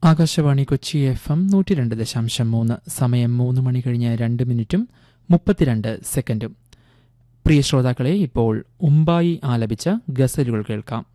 Akashvani Kochi FM 102.3. സമയം 3 മണി കഴിഞ്ഞ് 2 മിനിറ്റും 32 സെക്കൻഡും. പ്രിയ ശ്രോതാക്കളെ, ഇപ്പോൾ ഉമ്പായി ആലപിച്ച ഗസലുകൾ കേൾക്കാം.